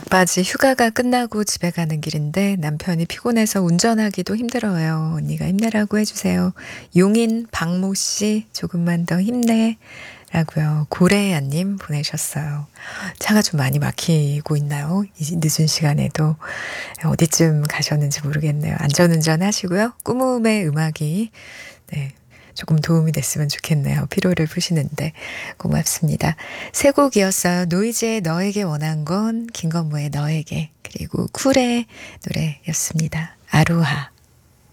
막바지 휴가가 끝나고 집에 가는 길인데 남편이 피곤해서 운전하기도 힘들어요. 언니가 힘내라고 해주세요. 용인 박모 씨 조금만 더 힘내. 라고요. 고래야님 보내셨어요. 차가 좀 많이 막히고 있나요? 이 늦은 시간에도 어디쯤 가셨는지 모르겠네요. 안전운전 하시고요. 꾸물의 음악이 네, 조금 도움이 됐으면 좋겠네요. 피로를 푸시는데 고맙습니다. 세 곡이었어요. 노이즈의 너에게 원한 건, 김건모의 너에게, 그리고 쿨의 노래였습니다. 아로하.